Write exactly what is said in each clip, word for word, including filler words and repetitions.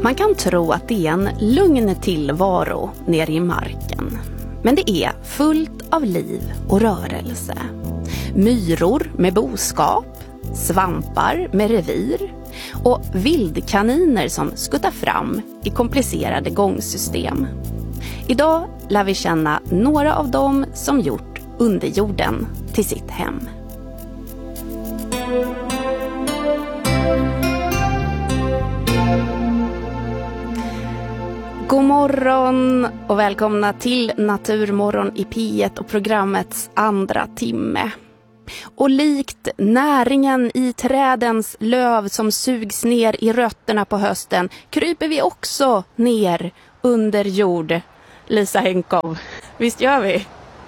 Man kan tro att det är en lugn tillvaro nere i marken. Men det är fullt av liv och rörelse. Myror med boskap, svampar med revir och vildkaniner som skuttar fram i komplicerade gångsystem. Idag lär vi känna några av dem som gjort underjorden till sitt hem. God morgon och välkomna till Naturmorgon i P ett och programmets andra timme. Och likt näringen i trädens löv som sugs ner i rötterna på hösten kryper vi också ner under jord. Lisa Henkow, visst gör vi?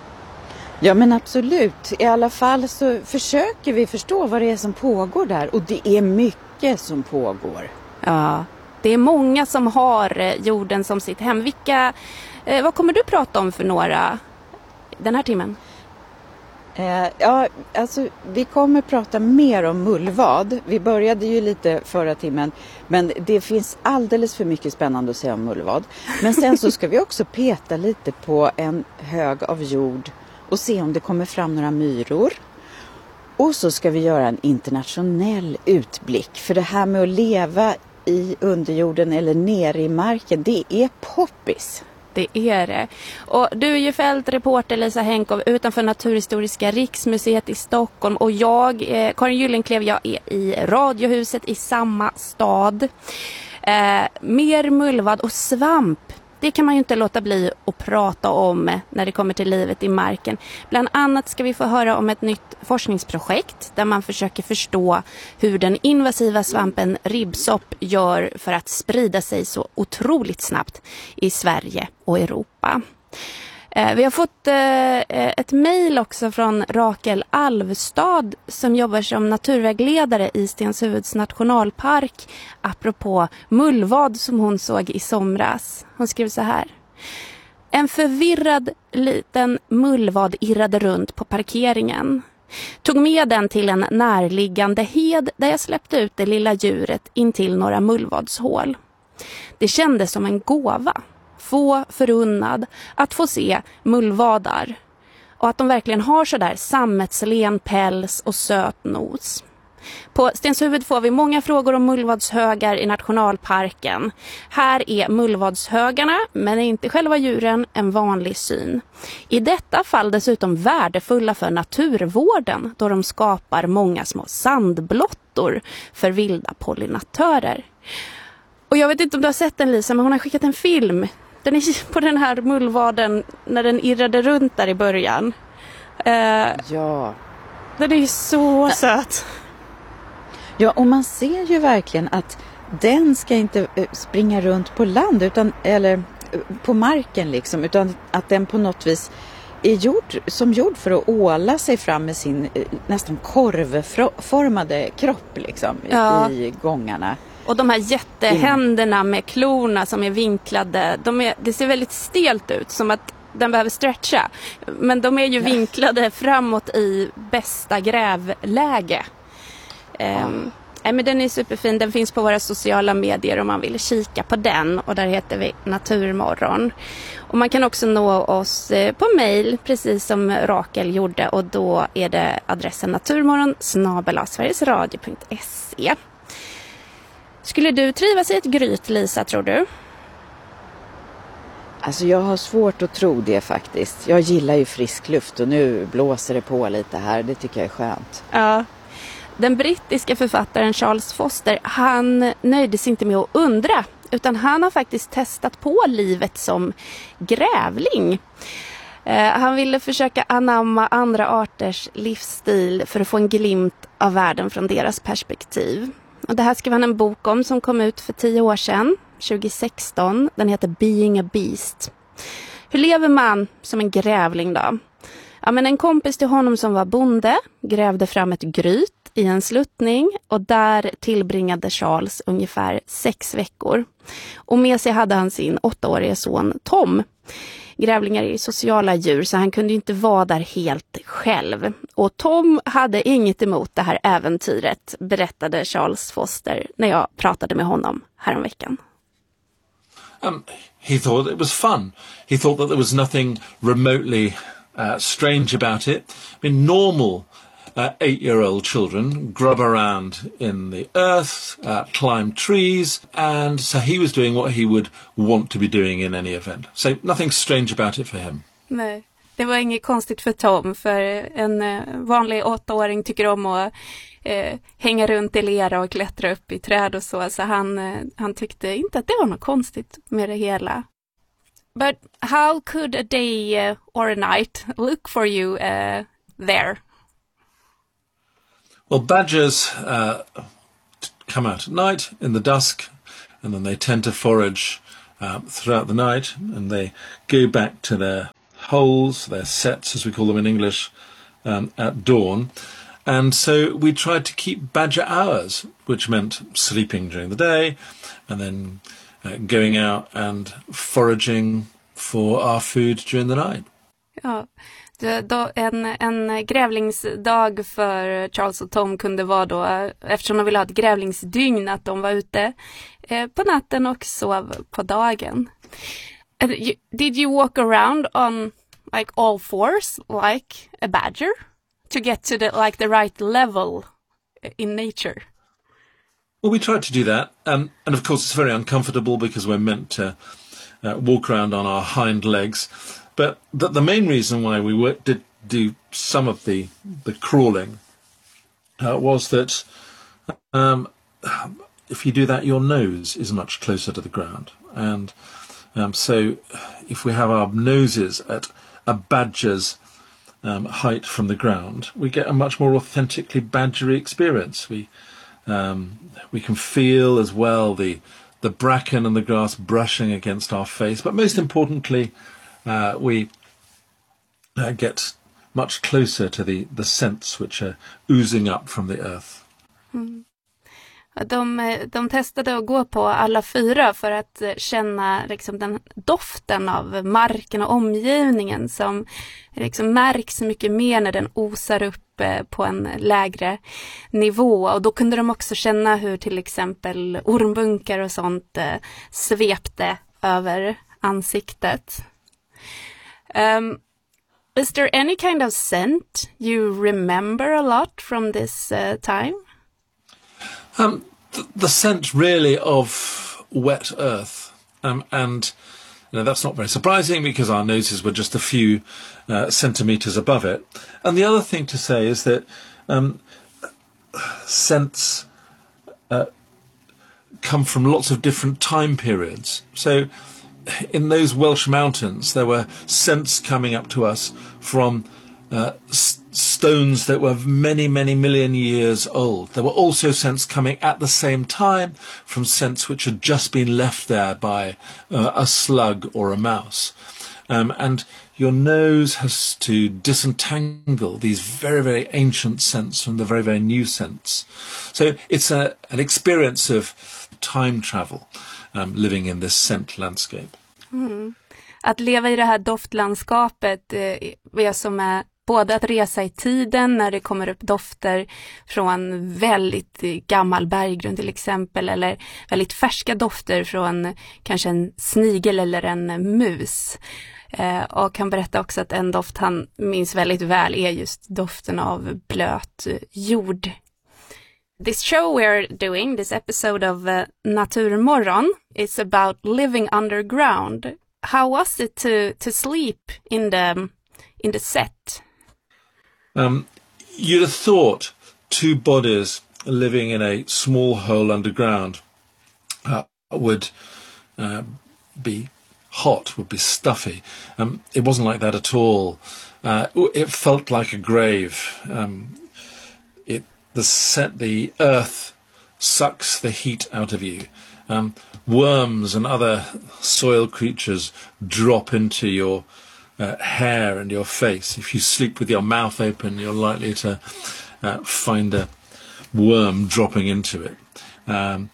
Ja, men absolut. I alla fall så försöker vi förstå vad det är som pågår där. Och det är mycket som pågår. Ja, det är många som har jorden som sitt hem. Vilka, eh, vad kommer du prata om för några den här timmen? Eh, ja, alltså vi kommer prata mer om mullvad. Vi började ju lite förra timmen, men det finns alldeles för mycket spännande att säga om mullvad. Men sen så ska vi också peta lite på en hög av jord och se om det kommer fram några myror. Och så ska vi göra en internationell utblick. För det här med att leva i underjorden eller nere i marken, det är poppis. Det är det. Och du är ju fältreporter Lisa Henkow utanför Naturhistoriska riksmuseet i Stockholm. Och jag, eh, Karin Gyllenklev, jag är i Radiohuset i samma stad. Eh, mer mullvad och svamp. Det kan man ju inte låta bli att prata om när det kommer till livet i marken. Bland annat ska vi få höra om ett nytt forskningsprojekt där man försöker förstå hur den invasiva svampen ribbsopp gör för att sprida sig så otroligt snabbt i Sverige och Europa. Vi har fått ett mejl också från Rakel Alvstad som jobbar som naturvägledare i Stenshuvuds nationalpark apropå mullvad som hon såg i somras. Hon skrev så här: en förvirrad liten mullvad irrade runt på parkeringen. Tog med den till en närliggande hed där jag släppte ut det lilla djuret in till några mullvadshål. Det kändes som en gåva. Få förunnad att få se mullvadar och att de verkligen har så där sammetslen päls och söt nos. På Stenshuvud får vi många frågor om mullvadshögar i nationalparken. Här är mullvadshögarna, men inte själva djuren, en vanlig syn. I detta fall dessutom värdefulla för naturvården då de skapar många små sandblottor för vilda pollinatörer. Och jag vet inte om du har sett den, Lisa, men hon har skickat en film. Den är på den här mullvaden när den irrade runt där i början. Uh, ja. Den är ju så söt. Ja, och man ser ju verkligen att den ska inte springa runt på land utan, eller på marken liksom, utan att den på något vis är gjord, som gjord för att åla sig fram med sin nästan korvformade kropp liksom, ja. i gångarna. Och de här jättehänderna med klorna som är vinklade, de är, det ser väldigt stelt ut, som att den behöver stretcha. Men de är ju vinklade framåt i bästa grävläge. Ja. Um, nej, men den är superfin, den finns på våra sociala medier om man vill kika på den. Och där heter vi Naturmorgon. Och man kan också nå oss på mejl, precis som Rakel gjorde. Och då är det adressen naturmorgon snabel-a sverigesradio punkt se. Skulle du trivas i ett gryt, Lisa, tror du? Alltså jag har svårt att tro det faktiskt. Jag gillar ju frisk luft och nu blåser det på lite här. Det tycker jag är skönt. Ja. Den brittiska författaren Charles Foster, han nöjde sig inte med att undra. Utan han har faktiskt testat på livet som grävling. Eh, han ville försöka anamma andra arters livsstil för att få en glimt av världen från deras perspektiv. Och det här skrev han en bok om som kom ut för tio år sedan, tjugo sexton. Den heter Being a Beast. Hur lever man som en grävling då? Ja, men en kompis till honom som var bonde grävde fram ett gryt i en sluttning och där tillbringade Charles ungefär sex veckor. Och med sig hade han sin åttaårige son Tom. Grävlingar är sociala djur så han kunde ju inte vara där helt själv. Och Tom hade inget emot det här äventyret, berättade Charles Foster när jag pratade med honom häromveckan. Um, he thought it was fun. He thought that there was nothing remotely uh, strange about it. I mean, normal uh, eight-year-old children grub around in the earth, uh, climb trees, and so he was doing what he would want to be doing in any event. So nothing strange about it for him. Nej. Det var inget konstigt för Tom, för en eh, vanlig åttaåring tycker om att eh, hänga runt i lera och klättra upp i träd och så, så han, eh, han tyckte inte att det var något konstigt med det hela. But how could a day uh, or a night look for you uh, there? Well, badgers uh, come out at night in the dusk, and then they tend to forage uh, throughout the night, and they go back to their holes, their sets as we call them in English, um, at dawn. And so we tried to keep badger hours, which meant sleeping during the day and then uh, going out and foraging for our food during the night. Ja, då en, en grävlingsdag för Charles och Tom kunde vara då, eftersom de ville ha ett grävlingsdygn, att de var ute eh, på natten och sov på dagen. Did you walk around on like all fours like a badger to get to the like the right level in nature? Well, we tried to do that, um, and of course it's very uncomfortable because we're meant to uh, walk around on our hind legs. But the, the main reason why we were, did do some of the the crawling uh, was that um, if you do that, your nose is much closer to the ground, and Um, so if we have our noses at a badger's um, height from the ground, we get a much more authentically badgery experience. We um, we can feel as well the the bracken and the grass brushing against our face, but most importantly, uh, we uh, get much closer to the, the scents which are oozing up from the earth. Mm. De, de testade att gå på alla fyra för att känna liksom den doften av marken och omgivningen som liksom märks mycket mer när den osar upp på en lägre nivå. Och då kunde de också känna hur till exempel ormbunkar och sånt svepte över ansiktet. Um, is there any kind of scent you remember a lot from this uh, time? Um, th- the scent really of wet earth, um, and you know, that's not very surprising because our noses were just a few uh, centimetres above it. And the other thing to say is that um, scents uh, come from lots of different time periods. So in those Welsh mountains, there were scents coming up to us from uh, st- stones that were many, many million years old. There were also scents coming at the same time from scents which had just been left there by uh, a slug or a mouse. Um, and your nose has to disentangle these very, very ancient scents from the very, very new scents. So it's a, an experience of time travel, um, living in this scent landscape. Mm. Att leva i det här doftlandskapet eh, är som är både att resa i tiden när det kommer upp dofter från väldigt gammal berggrund till exempel, eller väldigt färska dofter från kanske en snigel eller en mus. Eh, och han berättar också att en doft han minns väldigt väl är just doften av blöt jord. This show we're doing, this episode of uh, Naturmorgon, is about living underground. How was it to to sleep in the in the set? Um, you'd have thought two bodies living in a small hole underground uh, would uh, be hot, would be stuffy. Um, it wasn't like that at all. Uh, it felt like a grave. Um, it the set the earth sucks the heat out of you. Um, worms and other soil creatures drop into your uh, hair and your face. If you sleep with your mouth open, you're likely to uh, find a worm dropping into it. Um,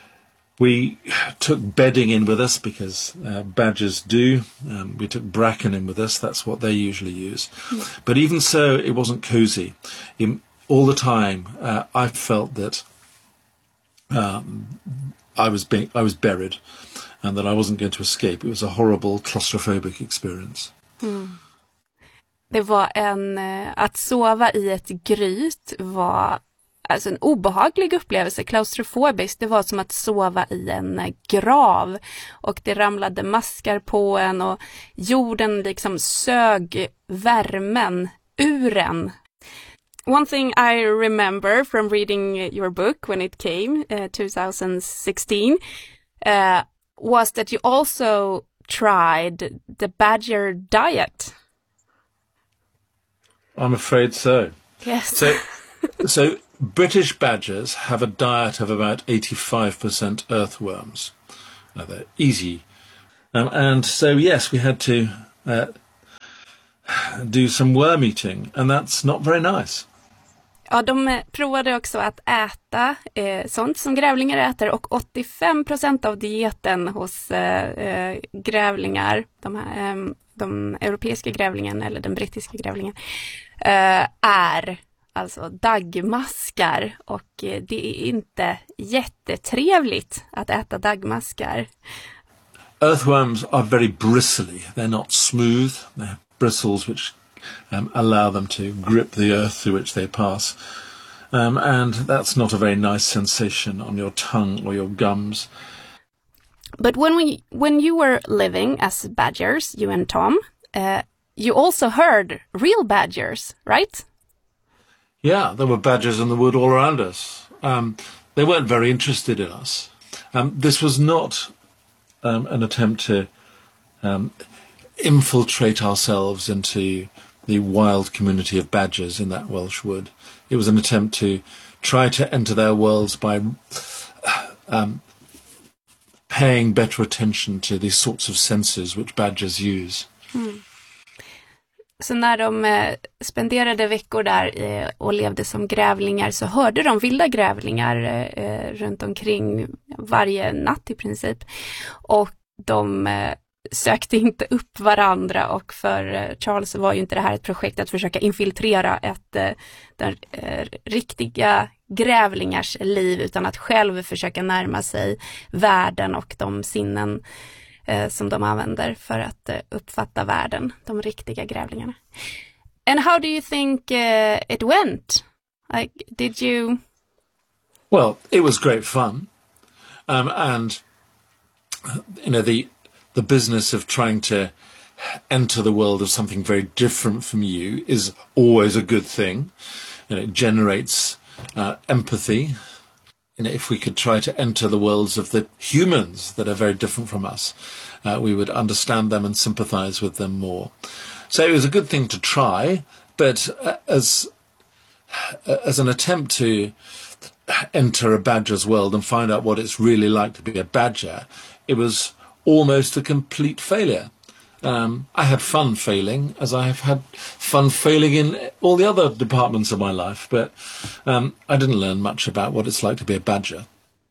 we took bedding in with us because uh, badgers do. Um, we took bracken in with us. That's what they usually use. Yeah. But even so, it wasn't cozy. In, all the time, uh, I felt that um, I was being, I was buried, and that I wasn't going to escape. It was a horrible claustrophobic experience. Mm. Det var en, att sova i ett gryt var alltså en obehaglig upplevelse, klaustrofobiskt. Det var som att sova i en grav och det ramlade maskar på en och jorden liksom sög värmen ur en. One thing I remember from reading your book when it came, uh, twenty sixteen, uh, was that you also tried the badger diet. I'm afraid so. Yes. So, so British badgers have a diet of about eighty-five percent earthworms. Uh, they're easy. Um, and so, yes, we had to uh, do some worm eating, and that's not very nice. Ja, de provade också att äta eh, sånt som grävlingar äter och åttiofem procent av dieten hos eh, grävlingar, de, här, eh, de europeiska grävlingen eller den brittiska grävlingen, eh, är alltså daggmaskar och eh, det är inte jättetrevligt att äta daggmaskar. Earthworms are very bristly. They're not smooth. They have bristles which Um, allow them to grip the earth through which they pass. Um, and that's not a very nice sensation on your tongue or your gums. But when we, when you were living as badgers, you and Tom, uh, you also heard real badgers, right? Yeah, there were badgers in the wood all around us. Um, they weren't very interested in us. Um, this was not um, an attempt to um, infiltrate ourselves into the wild community of badgers in that Welsh wood. It was an attempt to try to enter their worlds by um, paying better attention to these sorts of senses which badgers use. Mm. Så när de eh, spenderade veckor där eh, och levde som grävlingar så hörde de vilda grävlingar eh, runt omkring varje natt i princip. Och de eh, sökte inte upp varandra och för Charles var ju inte det här ett projekt att försöka infiltrera ett eh, den, eh, riktiga grävlingars liv utan att själv försöka närma sig världen och de sinnen eh, som de använder för att eh, uppfatta världen, de riktiga grävlingarna. And how do you think uh, it went? Like, did you... Well, it was great fun. Um, and, you know, the the business of trying to enter the world of something very different from you is always a good thing. You know, it generates uh, empathy. You know, if we could try to enter the worlds of the humans that are very different from us, uh, we would understand them and sympathize with them more. So it was a good thing to try, but uh, as uh, as an attempt to enter a badger's world and find out what it's really like to be a badger, it was almost a complete failure. Um, I had fun failing, as I have had fun failing in all the other departments of my life, but um, I didn't learn much about what it's like to be a badger.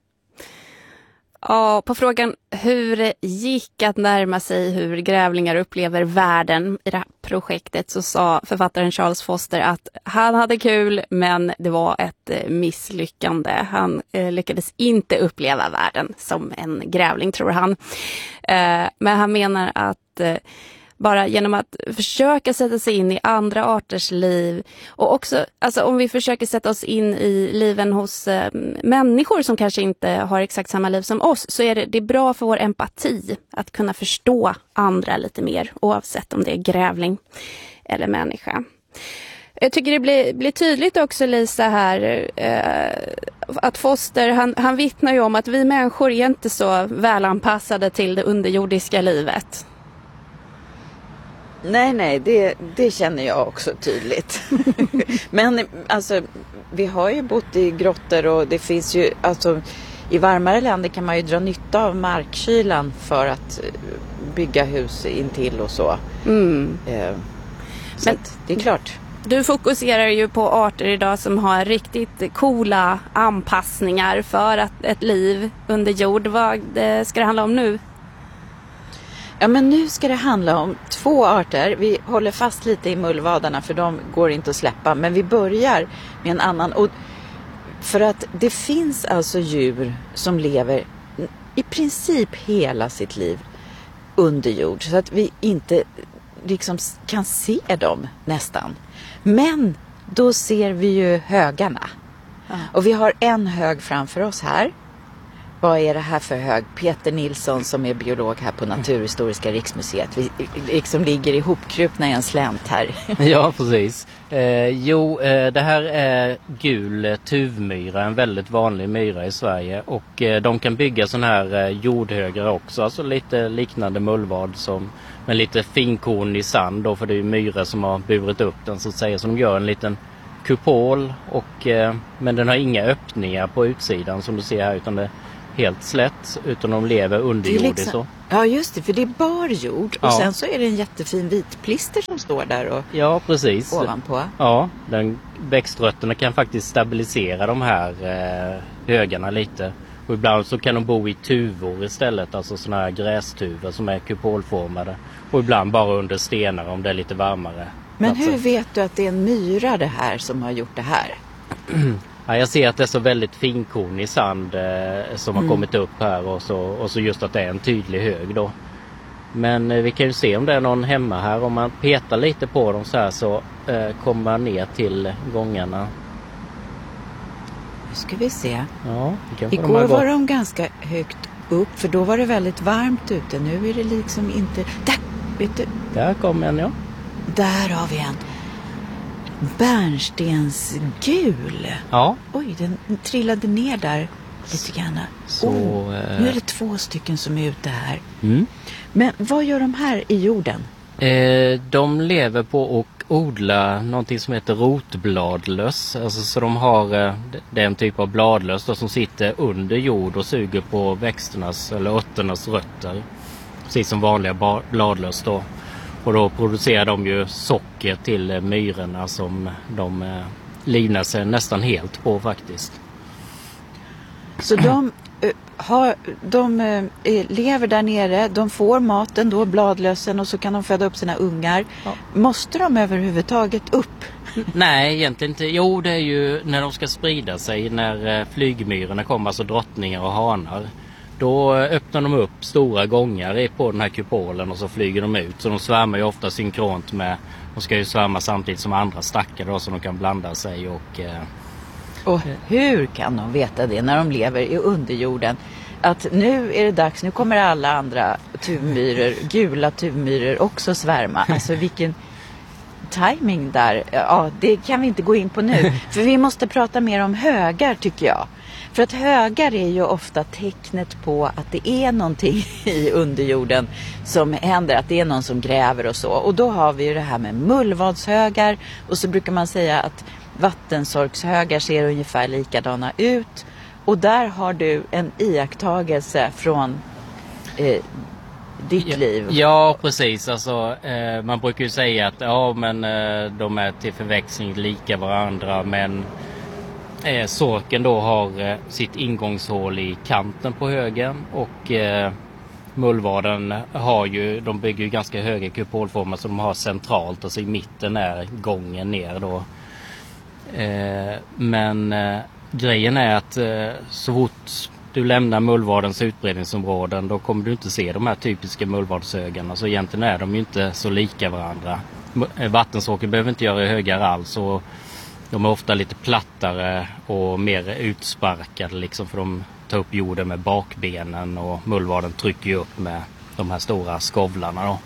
Ja, på frågan hur det gick att närma sig hur grävlingar upplever världen i det här projektet så sa författaren Charles Foster att han hade kul men det var ett misslyckande. Han eh, lyckades inte uppleva världen som en grävling, tror han. Eh, men han menar att eh, bara genom att försöka sätta sig in i andra arters liv och också, alltså om vi försöker sätta oss in i liven hos eh, människor som kanske inte har exakt samma liv som oss, så är det, det är bra för vår empati att kunna förstå andra lite mer, oavsett om det är grävling eller människa. Jag tycker det blir, blir tydligt också, Lisa, här eh, att Foster, han, han vittnar ju om att vi människor är inte så välanpassade till det underjordiska livet. Nej, nej, det, det känner jag också tydligt. Men alltså, vi har ju bott i grottor och det finns ju, alltså i varmare länder kan man ju dra nytta av markkylan för att bygga hus intill och så. Mm. Eh, så Men det är klart. Du fokuserar ju på arter idag som har riktigt coola anpassningar för att ett liv under jord. Vad ska det handla om nu? Ja, men nu ska det handla om två arter. Vi håller fast lite i mullvadarna för de går inte att släppa. Men vi börjar med en annan. Och för att det finns alltså djur som lever i princip hela sitt liv under jord. Så att vi inte liksom kan se dem nästan. Men då ser vi ju högarna. Ja. Och vi har en hög framför oss här. Vad är det här för hög? Peter Nilsson som är biolog här på Naturhistoriska riksmuseet. Vi liksom ligger ihopkrupna i en slänt här. Ja, precis. Eh, jo, eh, det här är gul tuvmyra, en väldigt vanlig myra i Sverige. Och eh, de kan bygga sån här eh, jordhögar också, alltså lite liknande mullvad som med lite finkornig sand då, för det är ju myra som har burit upp den så att säga. Så de gör en liten kupol, och, eh, men den har inga öppningar på utsidan som du ser här, utan det är helt slätt, utan de lever under jord liksom, så. Ja, just det, för det är bar jord och ja. Sen så är det en jättefin vitplister som står där och ja, precis. ovanpå. Ja, den, växtrötterna kan faktiskt stabilisera de här eh, högarna lite. Och ibland så kan de bo i tuvor istället, alltså såna här grästuvor som är kupolformade. Och ibland bara under stenar om det är lite varmare. Men platser. hur vet du att det är en myra det här som har gjort det här? Ja, jag ser att det är så väldigt finkornig sand eh, som mm. har kommit upp här, och så, och så just att det är en tydlig hög då. Men eh, vi kan ju se om det är någon hemma här. Om man petar lite på dem så här så eh, kommer man ner till gångarna. Nu ska vi se. Ja, igår de var de ganska högt upp, för då var det väldigt varmt ute. Nu är det liksom inte... Där, vet du? Där kom en, ja. Där har vi en. Bärnstensgul. Ja. Oj, den trillade ner där lite grann. Så, oh, eh... nu är det två stycken som är ute här. Mm. Men vad gör de här i jorden? Eh, de lever på att odla någonting som heter rotbladlöss. Alltså, så de har eh, det är en typ av bladlöss då, som sitter under jord och suger på växternas eller örternas rötter. Precis som vanliga ba- bladlöss då. Och då producerar de ju socker till myrorna som de eh, livnär sig nästan helt på faktiskt. Så de, uh, har, de uh, lever där nere, de får maten då, bladlössen, och så kan de föda upp sina ungar. Ja. Måste de överhuvudtaget upp? Nej, egentligen inte. Jo, det är ju när de ska sprida sig, när uh, flygmyrorna kommer, alltså drottningar och hanar. Då öppnar de upp stora gångar på den här kupolen och så flyger de ut. Så de svärmar ju ofta synkront med, de ska ju svärma samtidigt som andra stackare då, så de kan blanda sig. Och, eh, och hur kan de veta det när de lever i underjorden? Att nu är det dags, nu kommer alla andra tuvmyror, gula tuvmyror också svärma. Alltså vilken timing där. Ja, det kan vi inte gå in på nu. För vi måste prata mer om högar tycker jag. För att högar är ju ofta tecknet på att det är någonting i underjorden som händer, att det är någon som gräver och så. Och då har vi ju det här med mullvadshögar, och så brukar man säga att vattensorkshögar ser ungefär likadana ut. Och där har du en iakttagelse från eh, ditt ja, liv. Ja, precis. Alltså, eh, man brukar ju säga att ja, men, eh, de är till förväxling lika varandra, men Eh, sorken då har eh, sitt ingångshål i kanten på högen, och eh, mullvaden har ju, de bygger ju ganska höga kupolformer som de har centralt, alltså i mitten är gången ner då. Eh, men eh, grejen är att eh, så fort du lämnar mullvadens utbredningsområden, då kommer du inte se de här typiska mullvadshögarna, så egentligen är de ju inte så lika varandra. Vattensorken behöver inte göra högar alls, och de är ofta lite plattare och mer utsparkade liksom, för de tar upp jorden med bakbenen, och mullvaden trycker ju upp med de här stora skovlarna då.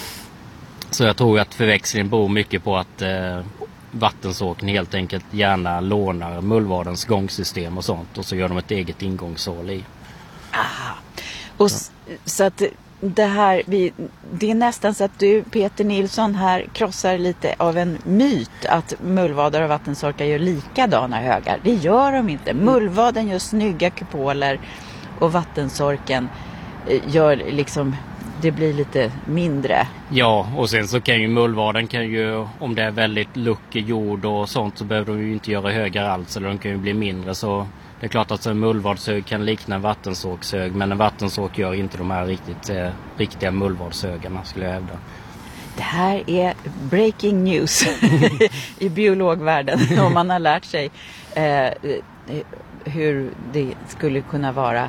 Så jag tror att förväxlingen beror mycket på att eh, vattensorken helt enkelt gärna lånar mullvadens gångsystem och sånt, och så gör de ett eget ingångshål i. Aha. Och så, så att det här, vi, det är nästan så att du, Peter Nilsson, här krossar lite av en myt att mullvadar och vattensorkar gör likadana högar. Det gör de inte. Mullvaden gör snygga kupoler och vattensorken gör liksom, det blir lite mindre. Ja, och sen så kan ju mullvaden kan ju, om det är väldigt luckig jord och sånt, så behöver de ju inte göra högar alls, eller de kan ju bli mindre. Så det är klart att en mullvadshög kan likna en vattensorkshög, men en vattensork gör inte de här riktigt eh, riktiga mullvadshögarna, skulle jag hävda. Det här är breaking news i biologvärlden, om man har lärt sig eh, hur det skulle kunna vara.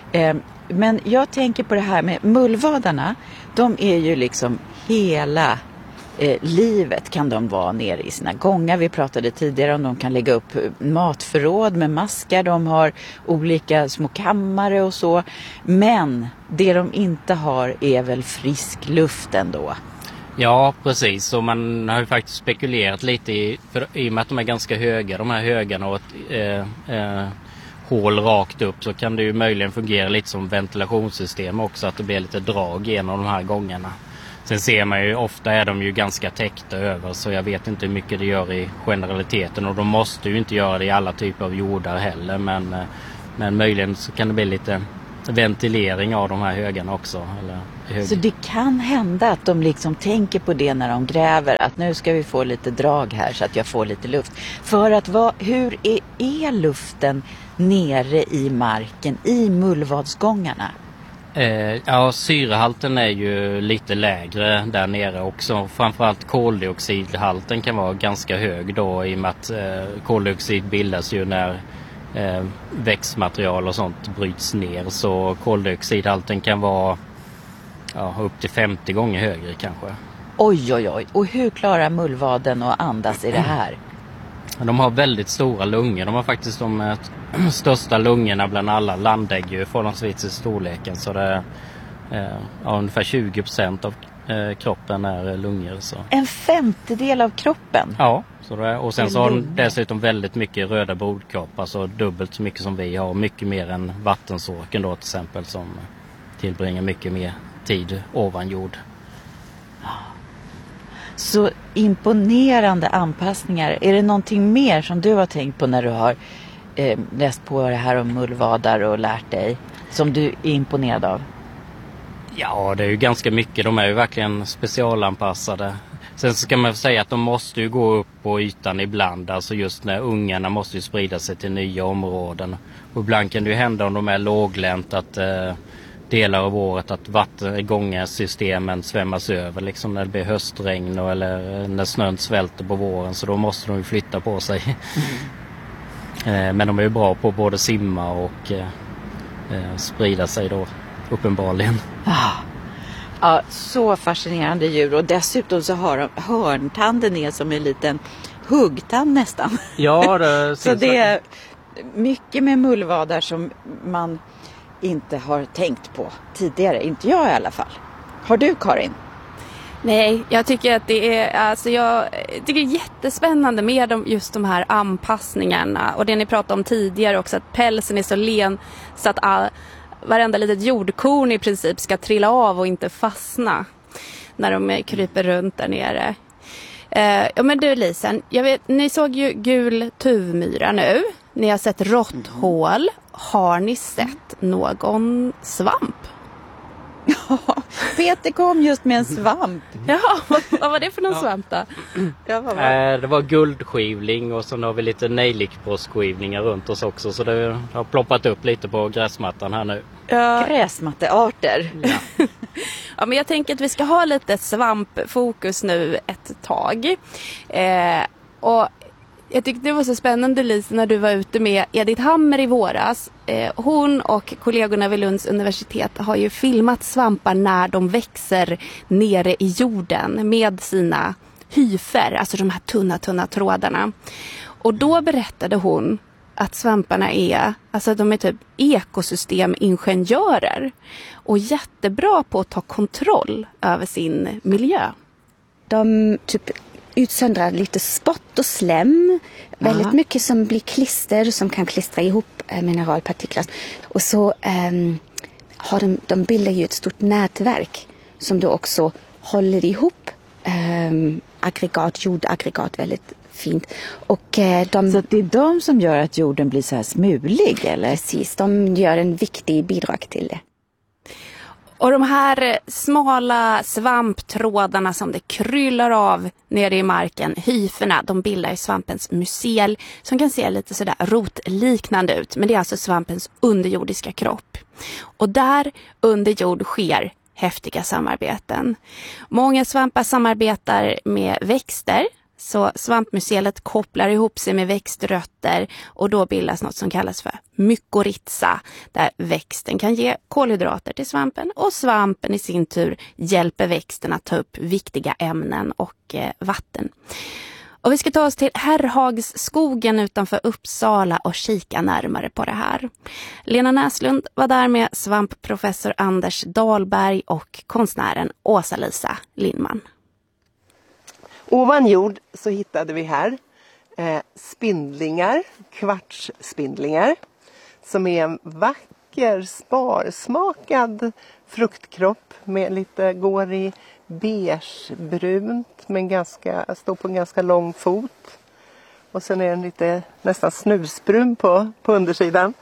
Eh, men jag tänker på det här med mullvadarna. De är ju liksom hela eh, livet kan de vara nere i sina gångar. Vi pratade tidigare om de kan lägga upp matförråd med maskar. De har olika små kammare och så. Men det de inte har är väl frisk luft ändå. Ja, precis. Och man har ju faktiskt spekulerat lite i, för, i och med att de är ganska höga, de här högarna och ett eh, eh, hål rakt upp, så kan det ju möjligen fungera lite som ventilationssystem också, att det blir lite drag genom de här gångarna. Sen ser man ju, ofta är de ju ganska täckta över, så jag vet inte hur mycket det gör i generaliteten, och de måste ju inte göra det i alla typer av jordar heller, men, men möjligen så kan det bli lite ventilering av de här högarna också. Eller hög... Så det kan hända att de liksom tänker på det när de gräver, att nu ska vi få lite drag här så att jag får lite luft. För att vad, hur är, är luften nere i marken, i mullvadsgångarna? Eh, ja, syrehalten är ju lite lägre där nere också. Framförallt koldioxidhalten kan vara ganska hög då, i och med att eh, koldioxid bildas ju när eh, växtmaterial och sånt bryts ner. Så koldioxidhalten kan vara ja, upp till femtio gånger högre kanske. Oj, oj, oj. Och hur klarar mullvaden att andas i det här? De har väldigt stora lungor. De har faktiskt de största lungorna bland alla landägg förhållandevis i storleken. Så det är eh, ja, ungefär tjugo procent av eh, kroppen är lungor. Så. En femtedel av kroppen? Ja, så det är, och sen så har de dessutom väldigt mycket röda blodkroppar. Alltså dubbelt så mycket som vi har. Mycket mer än vattensorken då till exempel, som tillbringar mycket mer tid ovan jord. Så imponerande anpassningar. Är det någonting mer som du har tänkt på när du har eh, läst på det här om mullvadar och lärt dig, som du är imponerad av? Ja, det är ju ganska mycket. De är ju verkligen specialanpassade. Sen så ska man säga att de måste ju gå upp på ytan ibland. Alltså just när ungarna måste ju sprida sig till nya områden. Och ibland kan det ju hända, om de är låglänt, att eh, delar av året att vattengångarsystemen svämmas över, liksom när det blir höstregn och, eller när snön svälter på våren, så då måste de ju flytta på sig. Mm. Men de är ju bra på både simma och eh, sprida sig då, uppenbarligen. Ah. Ja, så fascinerande djur, och dessutom så har de hörntanden är som en liten huggtand nästan. Ja, det så det är mycket med mullvadar som man inte har tänkt på tidigare. Inte jag i alla fall. Har du, Karin? Nej, jag tycker att det är, alltså jag tycker det är jättespännande med de, just de här anpassningarna. Och det ni pratade om tidigare också, att pälsen är så len så att all, varenda litet jordkorn i princip ska trilla av och inte fastna när de kryper runt där nere. Eh, ja, men du Lisen, jag vet, ni såg ju gul tuvmyra nu. Ni har sett råtthål. Har ni sett någon svamp? Ja, Peter kom just med en svamp. Ja, vad, vad var det för någon ja. svamp då? Ja, vad var? Det var guldskivling, och så har vi lite nejlikbrosskivlingar runt oss också. Så det har ploppat upp lite på gräsmattan här nu. Ja. Gräsmattearter. Ja. Ja, men jag tänker att vi ska ha lite svampfokus nu ett tag. Eh, och jag tyckte det var så spännande, Lisa, när du var ute med Edith Hammer i våras. Eh, hon och kollegorna vid Lunds universitet har ju filmat svampar när de växer nere i jorden med sina hyfer, alltså de här tunna, tunna trådarna. Och då berättade hon att svamparna är, alltså de är typ ekosystemingenjörer och jättebra på att ta kontroll över sin miljö. De typ utsöndrar lite spott och slem. Aha. Väldigt mycket som blir klister som kan klistra ihop äh, mineralpartiklar. Och så ähm, har de, de bildar ju ett stort nätverk som då också håller ihop ähm, aggregat, jordaggregat väldigt fint. Och, äh, de, så att det är de som gör att jorden blir så här smulig, eller? Precis, de gör en viktig bidrag till det. Och de här smala svamptrådarna som det kryllar av nere i marken, hyferna, de bildar svampens mycel som kan se lite sådär rotliknande ut. Men det är alltså svampens underjordiska kropp. Och där under jord sker häftiga samarbeten. Många svampar samarbetar med växter Så svampmycelet kopplar ihop sig med växtrötter och då bildas något som kallas för mykorrhiza, där växten kan ge kolhydrater till svampen och svampen i sin tur hjälper växten att ta upp viktiga ämnen och eh, vatten. Och vi ska ta oss till Herrhagsskogen utanför Uppsala och kika närmare på det här. Lena Näslund var där med svampprofessor Anders Dahlberg och konstnären Åsa-Lisa Lindman. Ovan jord så hittade vi här eh, spindlingar, kvartsspindlingar, som är en vacker sparsmakad fruktkropp med lite, går i beigebrunt men ganska, står på en ganska lång fot. Och sen är den lite nästan snusbrun på, på undersidan.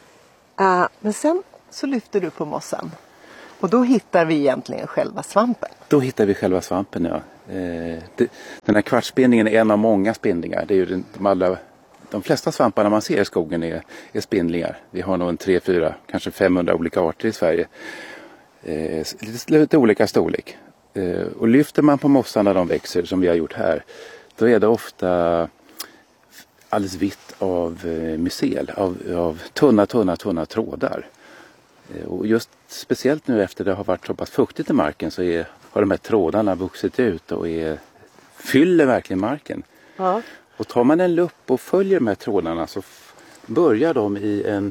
Uh, men sen så lyfter du på mossan. Och då hittar vi egentligen själva svampen. Då hittar vi själva svampen, ja. Eh, det, den här kvartsspindlingen är en av många spindlingar. Det är ju den, de, allra, de flesta svamparna man ser i skogen är, är spindlingar. Vi har nog en tre, fyra, kanske femhundra olika arter i Sverige. Eh, lite, lite olika storlek. Eh, och lyfter man på mossan när de växer, som vi har gjort här, då är det ofta alldeles vitt av eh, mycel, av, av tunna, tunna, tunna trådar. Eh, och just speciellt nu efter det har varit så pass fuktigt i marken så är, har de här trådarna vuxit ut och är, fyller verkligen marken. Ja. Och tar man en lupp och följer de här trådarna så f- börjar de i en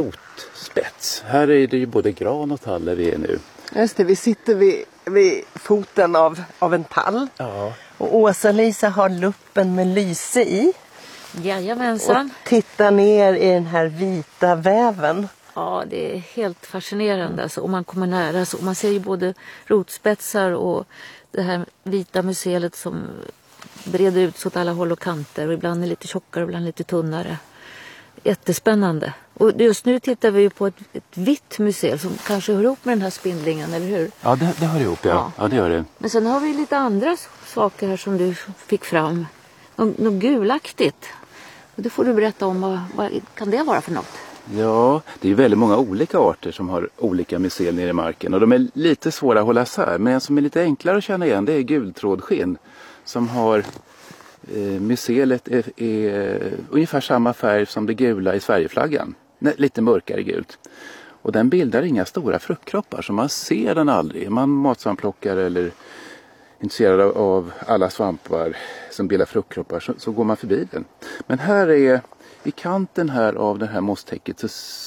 rotspets. Här är det ju både gran och tall där vi är nu. Just det, vi sitter vid, vid foten av, av en tall. Ja. Och Åsa-Lisa har luppen med lyse i. Jajamensan. Och tittar ner i den här vita väven. Ja, det är helt fascinerande. Alltså, om man kommer nära så man ser ju både rotspetsar och det här vita mycelet som breder ut så åt alla håll och kanter. Och ibland är lite tjockare och ibland lite tunnare. Jättespännande. Och just nu tittar vi ju på ett, ett vitt mycel som kanske hör ihop med den här spindlingen, eller hur? Ja, det, det hör ihop, ja. Ja. Ja, det gör det. Men sen har vi lite andra saker här som du fick fram. Något, något gulaktigt. Och det får du berätta om. Vad, vad kan det vara för något? Ja, det är ju väldigt många olika arter som har olika mycel nere i marken. Och de är lite svåra att hålla isär. Men en som är lite enklare att känna igen, det är gultrådskinn. Som har... Eh, mycelet är, är ungefär samma färg som det gula i Sverigeflaggan. Nej, lite mörkare gult. Och den bildar inga stora fruktkroppar så man ser den aldrig. Är man matsvampplockare eller intresserad av alla svampar som bildar fruktkroppar så, så går man förbi den. Men här är, i kanten här av det här mosstäcket så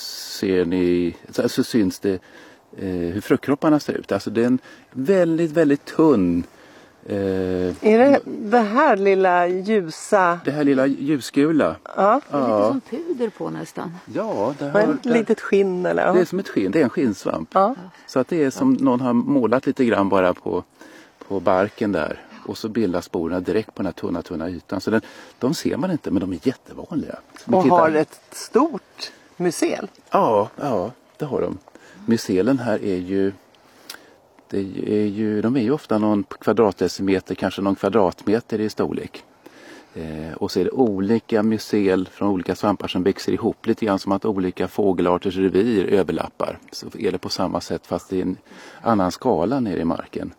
ser ni, så, så syns det eh, hur fruktkropparna ser ut. Alltså det är en väldigt, väldigt tunn. Eh, är det det här lilla ljusa? Det här lilla ljusgula. Ja. Det är lite som puder på nästan. Ja, det har ett litet skinn eller? Det är som ett skinn, det är en skinnsvamp. Ja. Så att det är som någon har målat lite grann bara på, på barken där. Och så bildas sporerna direkt på den här tunna, tunna ytan. Så den, de ser man inte, men de är jättevanliga. Och har ett stort mycel? Ja, ja, det har de. Mycelen här är ju... Det är ju, de är ju ofta någon kvadratdecimeter, kanske någon kvadratmeter i storlek. Eh, och så är det olika mycel från olika svampar som växer ihop. Lite grann som att olika fågelarters revir överlappar. Så är det på samma sätt fast i en annan skala nere i marken.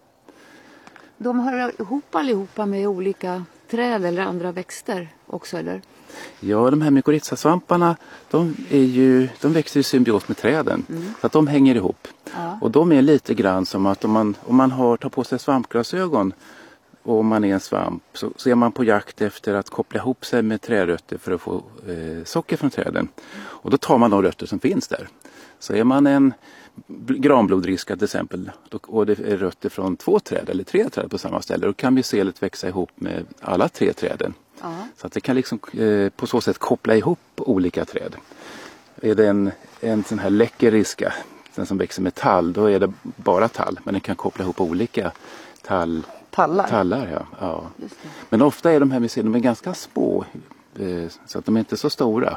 De hör ihop allihopa med olika träd eller andra växter också, eller? Ja, de här mykorrhizasvamparna, de, är ju, de växer i symbios med träden. Mm. Så att de hänger ihop. Ja. Och de är lite grann som att om man, om man har, tar på sig svampglasögon och om man är en svamp så, så är man på jakt efter att koppla ihop sig med trärötter för att få eh, socker från träden. Och då tar man de rötter som finns där. Så är man en granblodriska till exempel och det är rötter från två träd eller tre träd på samma ställe, då kan mycelet växa ihop med alla tre träden. Ja. Så att det kan liksom eh, på så sätt koppla ihop olika träd. Är det en, en sån här läcker riska, den som växer med tall, då är det bara tall. Men den kan koppla ihop olika tall, tallar. tallar ja. Ja. Men ofta är de här mycelen ganska små, eh, så att de är inte så stora.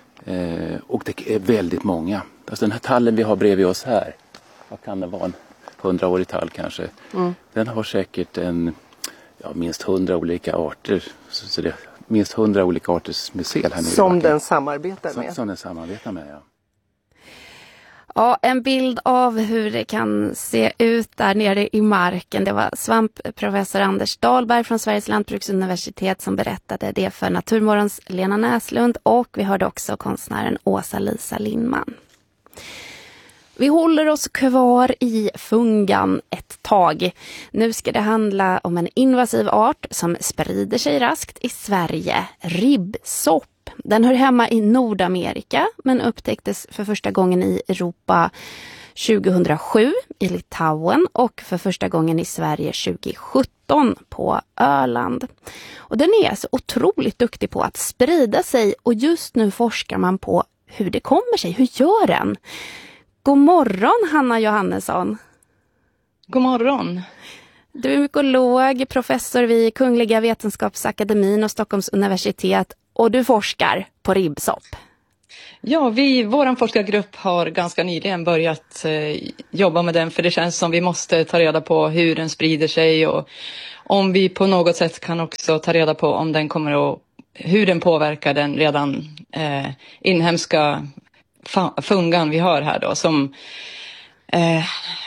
Eh, och det är väldigt många. Alltså den här tallen vi har bredvid oss här, vad kan det vara, en hundraårig tall kanske. Mm. Den har säkert en... Ja, minst hundra olika arter. Så det är minst hundra olika arters mycel här nere. Som den samarbetar med. Som, som den samarbetar med, ja. Ja, en bild av hur det kan se ut där nere i marken. Det var svampprofessor Anders Dahlberg från Sveriges lantbruksuniversitet som berättade det för Naturmorgons Lena Näslund, och vi hörde också konstnären Åsa-Lisa Lindman. Vi håller oss kvar i fungan ett tag. Nu ska det handla om en invasiv art som sprider sig raskt i Sverige, ribbsopp. Den hör hemma i Nordamerika men upptäcktes för första gången i Europa tjugohundrasju i Litauen och för första gången i Sverige tjugosjutton på Öland. Och den är så otroligt duktig på att sprida sig, och just nu forskar man på hur det kommer sig. Hur gör den? God morgon, Hanna Johannesson. God morgon. Du är mykolog, professor vid Kungliga Vetenskapsakademin och Stockholms universitet, och du forskar på ribbsopp. Ja, vi, vår forskargrupp har ganska nyligen börjat eh, jobba med den, för det känns som vi måste ta reda på hur den sprider sig, och om vi på något sätt kan också ta reda på om den kommer att, hur den påverkar den redan eh, inhemska fungan vi har här då, som eh,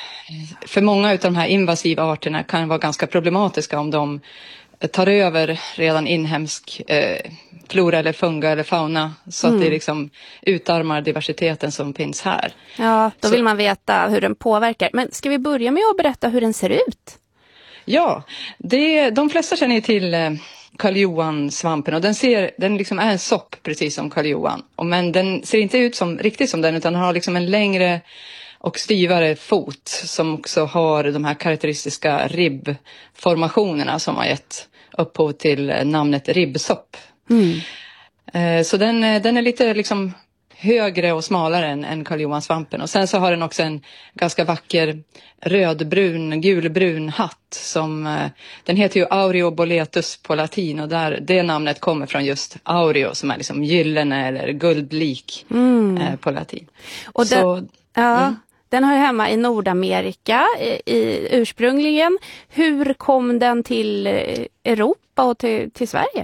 för många av de här invasiva arterna kan vara ganska problematiska om de tar över redan inhemsk eh, flora eller funga eller fauna, så mm. att det liksom utarmar diversiteten som finns här. Ja, då så. Vill man veta hur den påverkar. Men ska vi börja med att berätta hur den ser ut? Ja, det, de flesta känner ju till eh, Karl Johan-svampen, och den, ser, den liksom är en sopp precis som Karl Johan. Och, men den ser inte ut som, riktigt som den, utan den har liksom en längre och styvare fot som också har de här karaktäristiska ribbformationerna som har gett upphov till namnet ribbsopp. Mm. Eh, så den, den är lite liksom högre och smalare än, än Karl Johan-svampen. Och sen så har den också en ganska vacker rödbrun, gulbrun hatt. Som, eh, den heter ju Aureoboletus på latin, och där, det namnet kommer från just aureo som är liksom gyllene eller guldlik mm. eh, på latin. Och den, så, ja, mm. den hör hemma i Nordamerika i, i, ursprungligen. Hur kom den till Europa och till, till Sverige?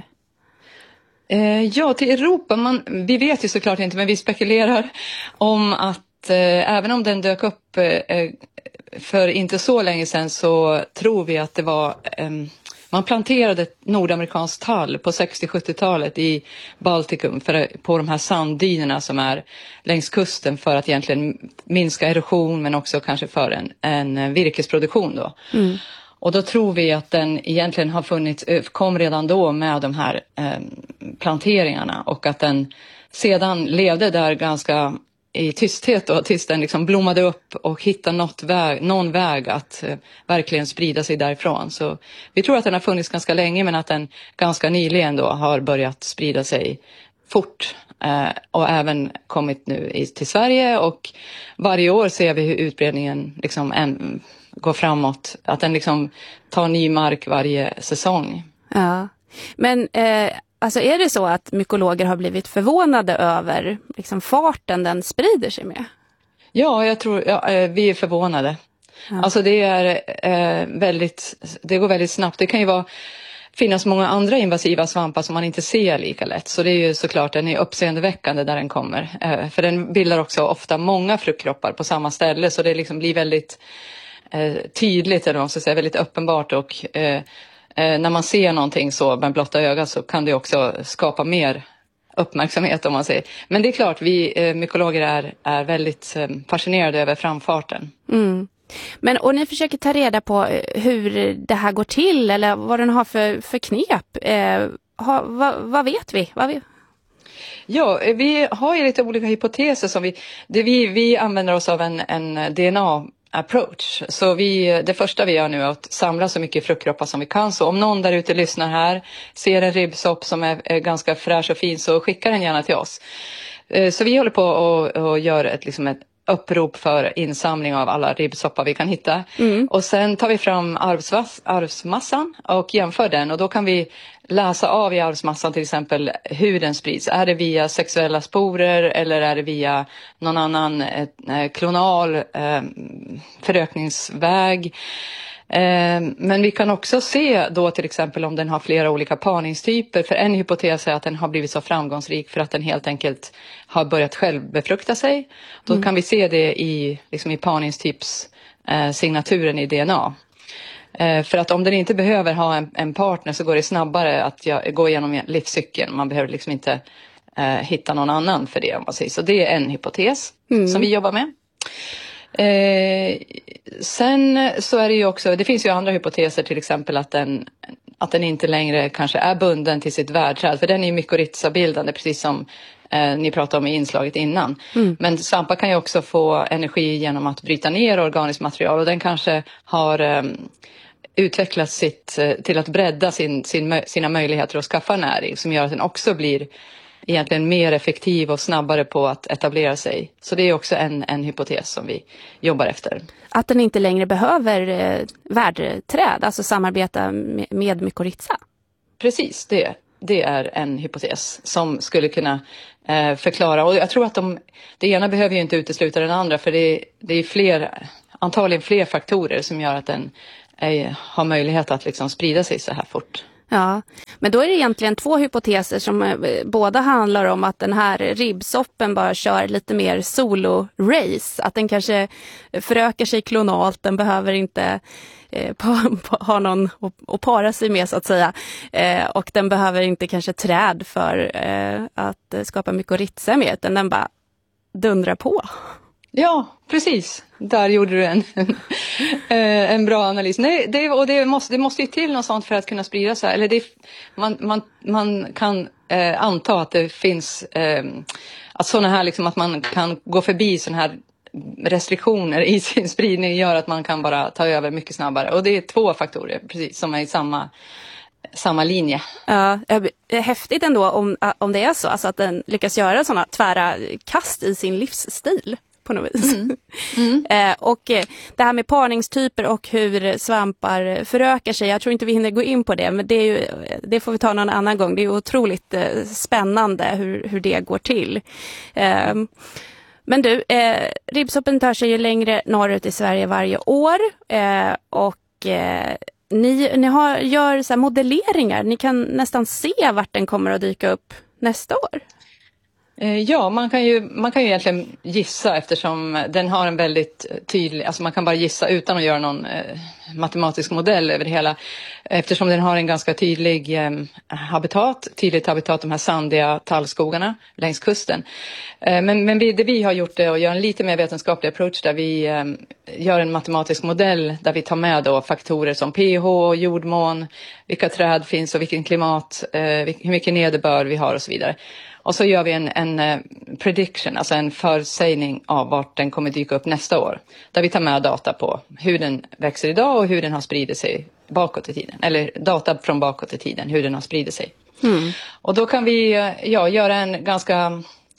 Eh, ja, till Europa, man, vi vet ju såklart inte, men vi spekulerar om att eh, även om den dök upp eh, för inte så länge sedan, så tror vi att det var, eh, man planterade ett nordamerikanskt tall på sextio-sjuttiotalet i Baltikum för, på de här sanddynerna som är längs kusten, för att egentligen minska erosion, men också kanske för en, en virkesproduktion då. Mm. Och då tror vi att den egentligen har funnits, kom redan då med de här eh, planteringarna, och att den sedan levde där ganska i tysthet då, tills den liksom blommade upp och hittade något väg, någon väg att eh, verkligen sprida sig därifrån. Så vi tror att den har funnits ganska länge, men att den ganska nyligen då har börjat sprida sig fort. Eh, och även kommit nu i, till Sverige, och varje år ser vi hur utbredningen liksom en, går framåt. Att den liksom tar ny mark varje säsong. Ja, men eh, alltså är det så att mykologer har blivit förvånade över liksom farten den sprider sig med? Ja, jag tror ja, eh, vi är förvånade. Ja. Alltså det är eh, väldigt, det går väldigt snabbt. Det kan ju vara finnas många andra invasiva svampar som man inte ser lika lätt. Så det är ju såklart, den är uppseendeväckande där den kommer. Eh, för den bildar också ofta många fruktkroppar på samma ställe. Så det liksom blir väldigt eh, tydligt, eller vad man ska säga, väldigt uppenbart. Och eh, eh, när man ser någonting så med blotta ögat, så kan det också skapa mer uppmärksamhet, om man säger. Men det är klart, vi eh, mykologer är, är väldigt eh, fascinerade över framfarten. Mm. Men och ni försöker ta reda på hur det här går till, eller vad den har för, för knep. Eh, ha, vad, vad vet vi? Vad vi? Ja, vi har ju lite olika hypoteser som vi, det vi, vi använder oss av en, en D N A-approach. Så vi, det första vi gör nu är att samla så mycket fruktkroppar som vi kan. Så om någon där ute lyssnar här, ser en ribbsopp som är, är ganska fräsch och fin, så skickar den gärna till oss. Eh, så vi håller på och, och gör ett, liksom ett upprop för insamling av alla ribbsoppar vi kan hitta. Mm. Och sen tar vi fram arvsvass, arvsmassan och jämför den. Och då kan vi läsa av i arvsmassan till exempel hur den sprids. Är det via sexuella sporer eller är det via någon annan eh, klonal eh, förökningsväg? Eh, men vi kan också se då till exempel om den har flera olika parningstyper. För en hypotes är att den har blivit så framgångsrik för att den helt enkelt har börjat själv befrukta sig. Då mm. kan vi se det i, liksom i parningstyps eh, signaturen i D N A. Eh, för att om den inte behöver ha en, en partner så går det snabbare att jag, gå igenom livscykeln. Man behöver liksom inte eh, hitta någon annan för det om man säger. Så det är en hypotes mm. som vi jobbar med. Eh, sen så är det ju också, det finns ju andra hypoteser, till exempel att den, att den inte längre kanske är bunden till sitt värdträd, för den är ju mykorrhizabildande precis som eh, ni pratade om i inslaget innan. Mm. Men svampar kan ju också få energi genom att bryta ner organiskt material, och den kanske har eh, utvecklat sitt, eh, till att bredda sin, sin, sina möjligheter att skaffa näring, som gör att den också blir egentligen mer effektiv och snabbare på att etablera sig. Så det är också en, en hypotes som vi jobbar efter. Att den inte längre behöver eh, värdträd, alltså samarbeta med, med mykorrhiza? Precis, det, det är en hypotes som skulle kunna eh, förklara. Och jag tror att de, det ena behöver ju inte utesluta den andra, för det, det är fler, antagligen fler faktorer som gör att den eh, har möjlighet att liksom sprida sig så här fort. Ja, men då är det egentligen två hypoteser som eh, båda handlar om att den här ribbsoppen bara kör lite mer solo-race. Att den kanske förökar sig klonalt, den behöver inte eh, pa, pa, ha någon att, att para sig med så att säga. Eh, och den behöver inte kanske träd för eh, att skapa mykorrhiza med, utan den bara dundrar på. Ja, precis. Där gjorde du en, en, en bra analys. Nej, det, och det måste, det måste ju till något sånt för att kunna sprida sig. Eller det, man, man, man kan eh, anta att det finns eh, att såna här liksom, att man kan gå förbi såna här restriktioner i sin spridning gör att man kan bara ta över mycket snabbare. Och det är två faktorer precis som är i samma samma linje. Ja, häftigt ändå om, om det är så, alltså att den lyckas göra såna tvära kast i sin livsstil på något vis. Mm. Mm. eh, och eh, det här med parningstyper och hur svampar förökar sig, jag tror inte vi hinner gå in på det, men det, är ju, det får vi ta någon annan gång. Det är otroligt eh, spännande hur, hur det går till. Eh, men du, eh, ribbsoppen tar sig ju längre norrut i Sverige varje år eh, och eh, ni, ni har, gör så här modelleringar. Ni kan nästan se vart den kommer att dyka upp nästa år. Ja, man kan ju man kan ju egentligen gissa, eftersom den har en väldigt tydlig, alltså man kan bara gissa utan att göra någon eh, matematisk modell över det hela, eftersom den har en ganska tydlig eh, habitat, tydligt habitat, de här sandiga tallskogarna längs kusten. Eh, men men vi, det vi har gjort är att göra en lite mer vetenskaplig approach där vi eh, gör en matematisk modell där vi tar med då faktorer som pH, jordmån, vilka träd finns och vilken klimat, eh, hur mycket nederbörd vi har och så vidare. Och så gör vi en, en uh, prediction, alltså en försägning av vart den kommer dyka upp nästa år. Där vi tar med data på hur den växer idag och hur den har spridit sig bakåt i tiden. Eller data från bakåt i tiden, hur den har spridit sig. Mm. Och då kan vi uh, ja, göra en ganska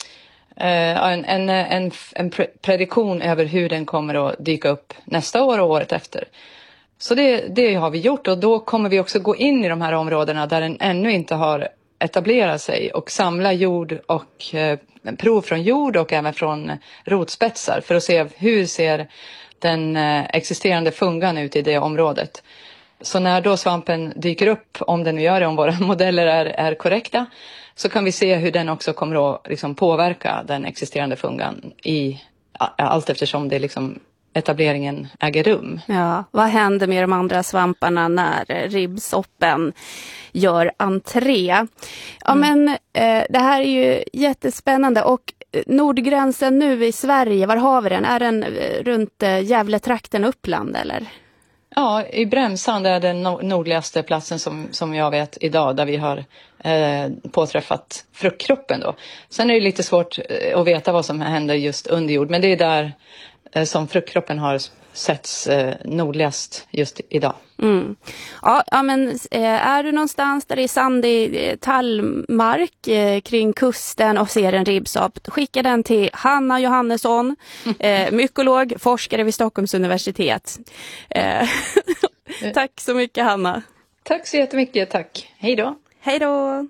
uh, en, en, en, en prediktion över hur den kommer att dyka upp nästa år och året efter. Så det, det har vi gjort, och då kommer vi också gå in i de här områdena där den ännu inte har etablera sig och samla jord och eh, prov från jord och även från rotspetsar för att se hur ser den eh, existerande fungan ut i det området. Så när då svampen dyker upp, om den nu gör det, om våra modeller är, är korrekta, så kan vi se hur den också kommer att liksom, påverka den existerande fungan i allt eftersom det liksom etableringen äger rum. Ja, vad händer med de andra svamparna när ribbsoppen gör entré? Ja, mm. men eh, det här är ju jättespännande. Och nordgränsen nu i Sverige, var har vi den? Är den runt eh, Gävletrakten, Uppland eller? Ja, i Bremsand är den nordligaste platsen som, som jag vet idag, där vi har eh, påträffat fruktkroppen då. Sen är det lite svårt att veta vad som händer just under jord, men det är där som fruktkroppen har setts eh, nordligast just idag. Mm. Ja, ja, men eh, är du någonstans där det är sandig eh, tallmark eh, kring kusten och ser en ribbsopp, skicka den till Hanna Johannesson, eh, mykolog, forskare vid Stockholms universitet. Eh, tack så mycket, Hanna. Tack så jättemycket, tack. Hej då. Hej. Hej då!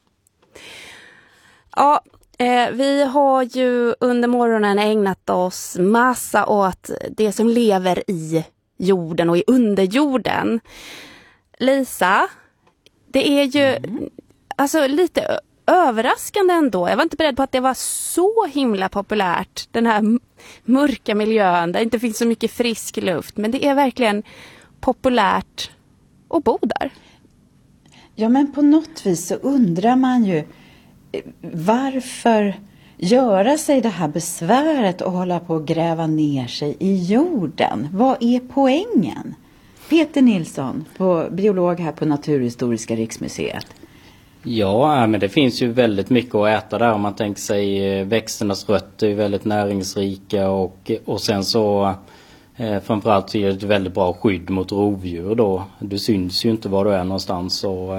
Ja, eh, vi har ju under morgonen ägnat oss massa åt det som lever i jorden och i underjorden. Lisa, det är ju mm. alltså lite överraskande ändå. Jag var inte beredd på att det var så himla populärt. Den här mörka miljön där det inte finns så mycket frisk luft. Men det är verkligen populärt att bo där. Ja, men på något vis så undrar man ju varför göra sig det här besväret och hålla på att gräva ner sig i jorden. Vad är poängen? Peter Nilsson, på, biolog här på Naturhistoriska riksmuseet. Ja, men det finns ju väldigt mycket att äta där. Om man tänker sig växternas rötter är väldigt näringsrika och, och sen så eh, framförallt så är det ett väldigt bra skydd mot rovdjur då. Du syns ju inte var du är någonstans och,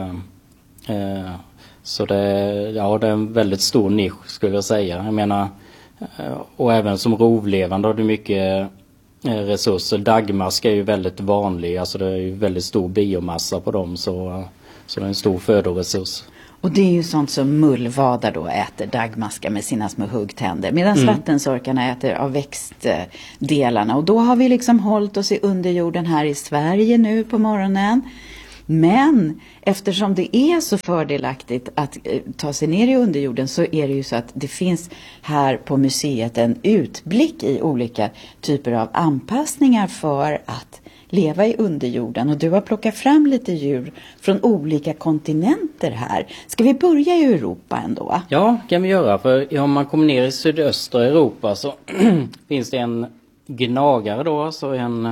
eh, så det, ja, det är en väldigt stor nisch skulle jag säga. Jag menar, och även som rovlevande har du mycket resurser. Dagmask är ju väldigt vanlig, alltså det är ju väldigt stor biomassa på dem så, så det är en stor födoresurs. Och det är ju sånt som mullvadar då äter dagmaskar med sina små huggtänder. Medan mm. vattensorkarna äter av växtdelarna. Och då har vi liksom hållit oss i underjorden här i Sverige nu på morgonen. Men eftersom det är så fördelaktigt att eh, ta sig ner i underjorden så är det ju så att det finns här på museet en utblick i olika typer av anpassningar för att leva i underjorden. Och du har plockat fram lite djur från olika kontinenter här. Ska vi börja i Europa ändå? Ja, kan vi göra. För om man kommer ner i sydöstra Europa så finns det en gnagare då, så en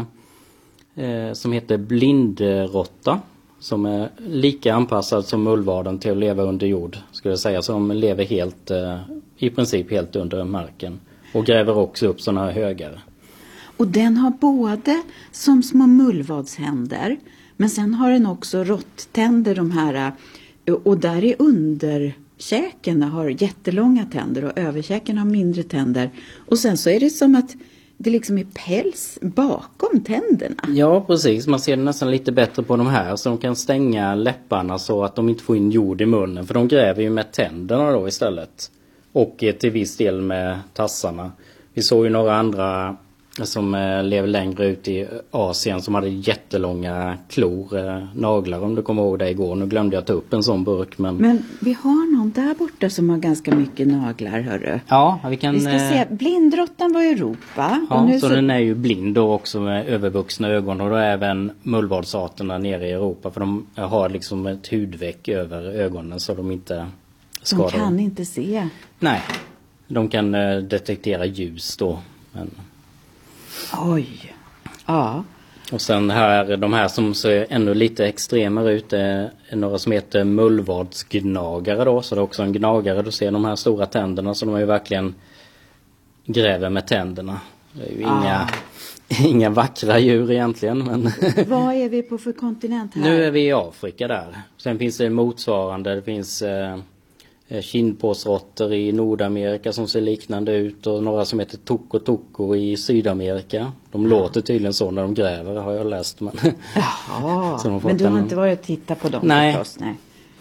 eh, som heter blindrotta. Som är lika anpassad som mullvaden till att leva under jord, skulle jag säga. Som lever helt, eh, i princip helt under marken. Och gräver också upp sådana här högar. Och den har både som små mullvadshänder. Men sen har den också råttänder, de här. Och där är underkäken har jättelånga tänder. Och överkäken har mindre tänder. Och sen så är det som att det liksom är päls bakom tänderna. Ja, precis. Man ser det nästan lite bättre på de här. Så de kan stänga läpparna så att de inte får in jord i munnen. För de gräver ju med tänderna då istället. Och till viss del med tassarna. Vi såg ju några andra som eh, lever längre ut i Asien som hade jättelånga klor, eh, naglar om du kommer ihåg det igår. Nu glömde jag ta upp en sån burk. Men, men vi har någon där borta som har ganska mycket naglar, hörru. Ja, vi kan... Vi ska eh, se, blindrottan var i Europa. Ja, och nu så, så den är ju blind då också med övervuxna ögon. Och då är även mullvadsarterna nere i Europa. För de har liksom ett hudveck över ögonen så de inte skadar. De kan inte se. Nej, de kan eh, detektera ljus då. Men... Oj, ja. Och sen här, de här som ser ännu lite extremare ut är några som heter mullvadsgnagare då. Så det är också en gnagare, du ser de här stora tänderna så de är ju verkligen gräver med tänderna. Det är ju ah. inga, inga vackra djur egentligen. Men vad är vi på för kontinent här? Nu är vi i Afrika där. Sen finns det motsvarande, det finns... Eh, kindpåsråttor i Nordamerika som ser liknande ut och några som heter toko toko i Sydamerika. De låter tydligen så när de gräver, har jag läst. Men, Jaha, men du har en... inte varit och tittat på dem? Nej. Förstås, nej.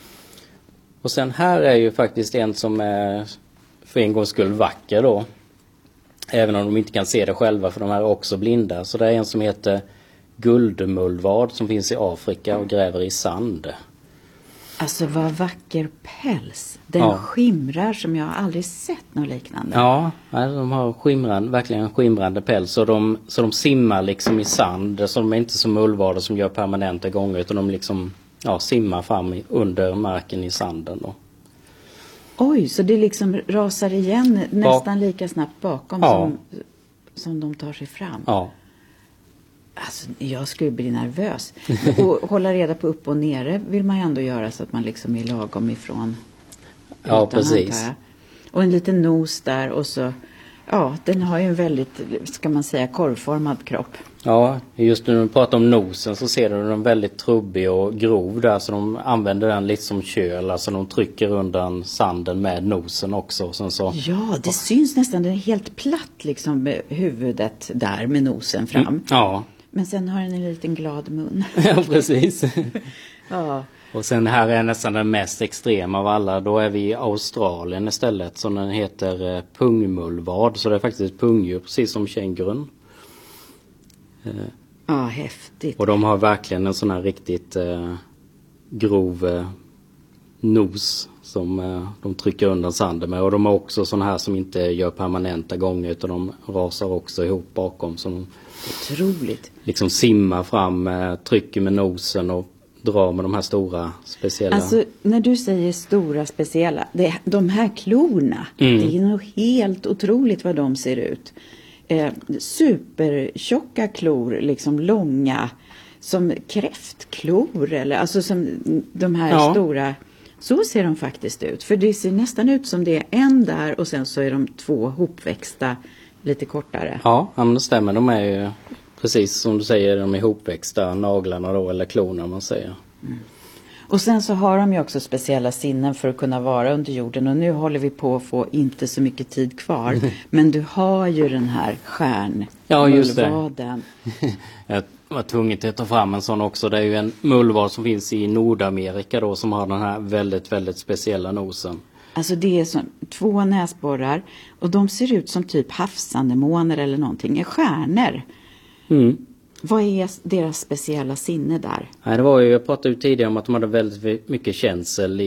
Och sen här är ju faktiskt en som är för en gångs skull vacker då. Även om de inte kan se det själva för de här är också blinda. Så det är en som heter guldmullvad som finns i Afrika och gräver i sand. Alltså vad vacker päls. Den ja. skimrar som jag aldrig sett något liknande. Ja, de har skimrande, verkligen skimrande päls. Så de, så de simmar liksom i sand. Så de är inte som mullvader som gör permanenta gånger. Utan de liksom ja, simmar fram under marken i sanden då. Oj, så det liksom rasar igen nästan ja. lika snabbt bakom ja. som, som de tar sig fram. Ja. Alltså, jag skulle bli nervös. Och hålla reda på upp och nere vill man ju ändå göra så att man liksom är lagom ifrån. Ja, precis. Och en liten nos där och så, ja, den har ju en väldigt, ska man säga, korvformad kropp. Ja, just när du pratar om nosen så ser du den väldigt trubbig och grov där. Så de använder den lite som köl, alltså de trycker undan sanden med nosen också. Sen så... Ja, det syns nästan, den är helt platt liksom med huvudet där med nosen fram. Mm, ja. Men sen har den en liten glad mun. Ja, precis. Ja. Och sen här är nästan den mest extrema av alla. Då är vi i Australien istället, som den heter eh, pungmullvad. Så det är faktiskt ett pungdjur, precis som kängurun. Eh, Ja, häftigt. och de har verkligen en sån här riktigt eh, grov eh, nos som eh, de trycker undan sanden med. Och de har också såna här som inte gör permanenta gånger, utan de rasar också ihop bakom. Så de Otroligt. liksom simmar fram, eh, trycker med nosen och drar med de här stora speciella. Alltså när du säger stora speciella, det, de här klorna, Mm. det är nog helt otroligt vad de ser ut. Eh, supertjocka klor, liksom långa, som kräftklor eller alltså som de här Ja. stora. Så ser de faktiskt ut. För det ser nästan ut som det är en där och sen så är de två hopväxta lite kortare. Ja, ja, men det stämmer. De är ju precis som du säger, de är ihopväxta naglarna då, eller klorna man säger. Och sen så har de ju också speciella sinnen för att kunna vara under jorden. Och nu håller vi på att få inte så mycket tid kvar. Men du har ju den här stjärn. Ja, just det. mullvaden. Jag var tvungen att ta fram en sån också. Det är ju en mullvad som finns i Nordamerika då, som har den här väldigt, väldigt speciella nosen. Alltså det är som två näsborrar. Och de ser ut som typ havsanemoner eller någonting. Är stjärnor. Mm. Vad är deras speciella sinne där? Nej, det var ju, jag pratade ju tidigare om att de hade väldigt mycket känsel